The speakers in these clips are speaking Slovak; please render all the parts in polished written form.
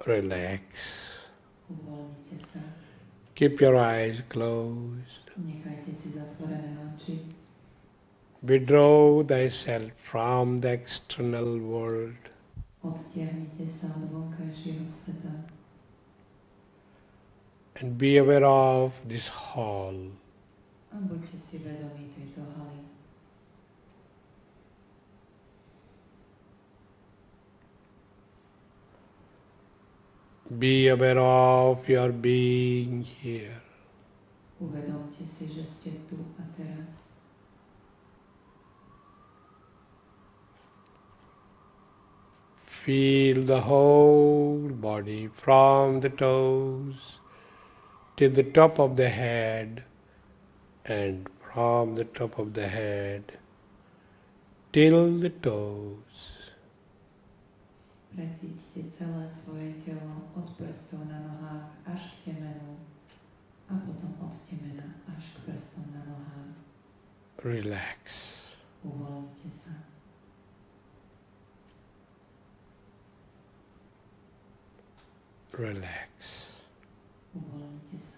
Relax. Uvoľnite sa. Keep your eyes closed. Nechajte si zatvorené oči. Withdraw thyself from the external world. Odtiahnite sa od vonkajšieho sveta. And be aware of this hall. A buďte si vedomí tejto haly. Be aware of your being here. Uvedomte si, že ste tu a teraz. Feel the whole body from the toes to the top of the head, and from the top of the head till the toes. Precíťte celé svoje telo od prstov na nohách až k temenu a potom od temena až k prstom na nohách. Relax. Uvoľnite sa. Relax. Uvoľnite sa.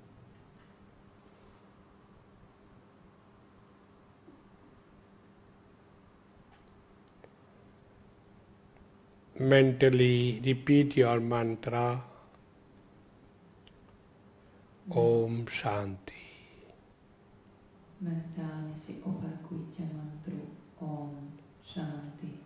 Mentally repeat your mantra. Om Shanti. Mentálne si opakujte mantru Om Shanti.